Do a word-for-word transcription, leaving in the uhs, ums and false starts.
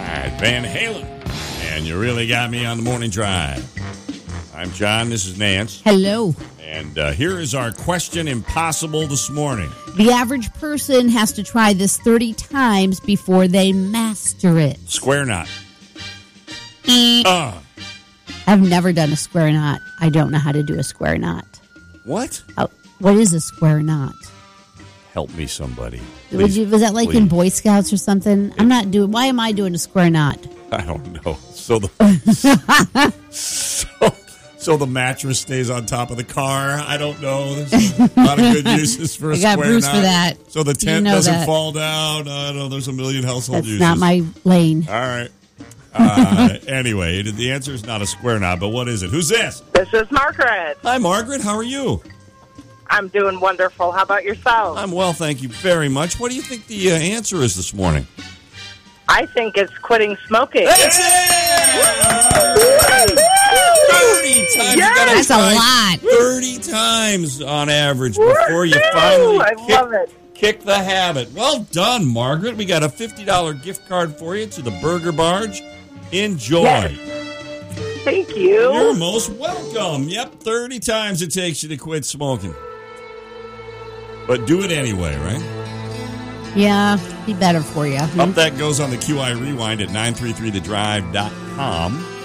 right, Van Halen. And you really got me on the morning drive. I'm John. This is Nance. Hello. And uh, here is our question impossible this morning. The average person has to try this thirty times before they master it. Square knot. Uh, I've never done a square knot. I don't know how to do a square knot. what? Oh, what is a square knot? Help me, somebody. Would Please, you, was that like please. in Boy Scouts or something? I'm not doing. Why am I doing a square knot? I don't know. So the so, so the mattress stays on top of the car. I don't know. There's a lot of good uses for a I got square Bruce knot. for that. So the You tent know doesn't that. fall down. I don't know. There's a million household That's uses. not my lane. All right. Uh, anyway, the answer is not a square knot, but what is it? Who's this? This is Margaret. Hi, Margaret. How are you? I'm doing wonderful. How about yourself? I'm well, thank you very much. What do you think the uh, answer is this morning? I think it's quitting smoking. That's it! thirty times. Yes! You gotta That's a try lot. thirty times on average before you finally I kick, love it. kick the habit. Well done, Margaret. We got a fifty dollars gift card for you to the Burger Barge. Enjoy. Yes. Thank you. You're most welcome. Yep, thirty times it takes you to quit smoking. But do it anyway, right? Yeah, be better for you. Up that goes on the Q I Rewind at nine three three the drive dot com.